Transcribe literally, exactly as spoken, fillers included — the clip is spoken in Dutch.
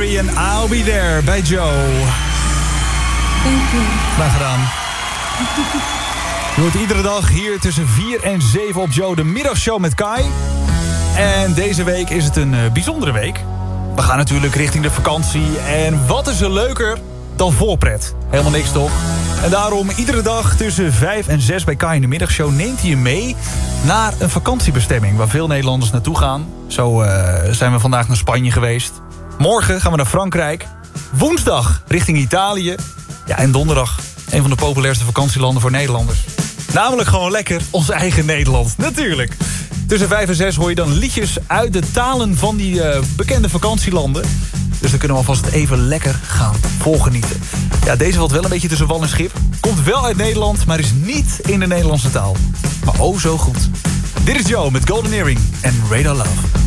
Mary en I'll Be There bij Joe. Thank you. Graag gedaan. Je hoort iedere dag hier tussen vier en zeven op Joe de middagshow met Kai. En deze week is het een uh, bijzondere week. We gaan natuurlijk richting de vakantie. En wat is er leuker dan voorpret? Helemaal niks toch? En daarom iedere dag tussen vijf en zes bij Kai in de middagshow neemt hij je mee naar een vakantiebestemming waar veel Nederlanders naartoe gaan. Zo uh, zijn we vandaag naar Spanje geweest. Morgen gaan we naar Frankrijk. Woensdag richting Italië. Ja, en donderdag een van de populairste vakantielanden voor Nederlanders. Namelijk gewoon lekker ons eigen Nederland, natuurlijk. Tussen vijf en zes hoor je dan liedjes uit de talen van die uh, bekende vakantielanden. Dus dan kunnen we alvast even lekker gaan volgenieten. Ja, deze valt wel een beetje tussen wal en schip. Komt wel uit Nederland, maar is niet in de Nederlandse taal. Maar oh zo goed. Dit is Joe met Golden Earring en Radar Love.